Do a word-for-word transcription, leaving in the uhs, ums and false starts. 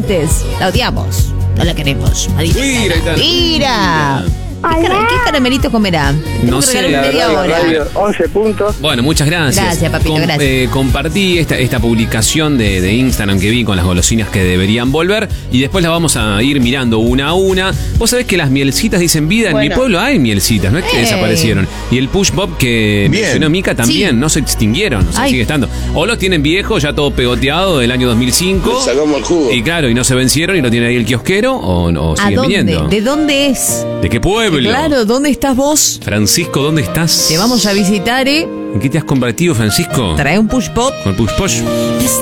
Benítez. La odiamos. No la queremos. Maldita Mira, sea. Aitana. Mira. ¿Qué, cara- ¿Qué caramelito comerá? No Tengo que sé, regalarle la media verdad, hora. Radio, once puntos. Bueno, muchas gracias. Gracias, papito, gracias. eh, compartí esta, esta publicación de, de Instagram que vi con las golosinas que deberían volver y después las vamos a ir mirando una a una. Vos sabés que las mielcitas dicen vida, en mi Bueno. pueblo hay mielcitas, no es que Ey. desaparecieron. Y el push pop que Bien. mencionó Mica también, Sí. no se extinguieron, o sea, Ay. sigue estando. O los tienen viejos, ya todo pegoteado del año dos mil cinco. Sacamos el jugo. Y claro, y no se vencieron y lo tiene ahí el kiosquero o, o ¿A siguen dónde? viniendo. ¿De dónde es? ¿De qué pueblo? Claro, ¿dónde estás vos? Francisco, ¿dónde estás? Te vamos a visitar, ¿eh? ¿En qué te has convertido, Francisco? Trae un push pop. Con el push push.